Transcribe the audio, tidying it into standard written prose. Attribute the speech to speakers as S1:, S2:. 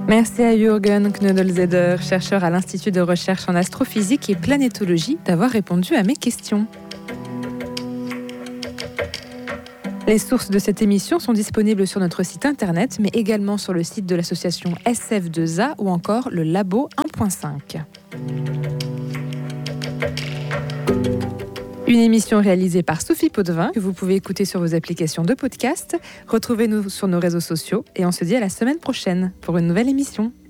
S1: Merci à Jürgen Knödelzeder, chercheur à l'Institut de recherche en astrophysique et planétologie, d'avoir répondu à mes questions. Les sources de cette émission sont disponibles sur notre site internet, mais également sur le site de l'association SF2A ou encore le Labo 1.5. Une émission réalisée par Sophie Potvin, que vous pouvez écouter sur vos applications de podcast. Retrouvez-nous sur nos réseaux sociaux et on se dit à la semaine prochaine pour une nouvelle émission.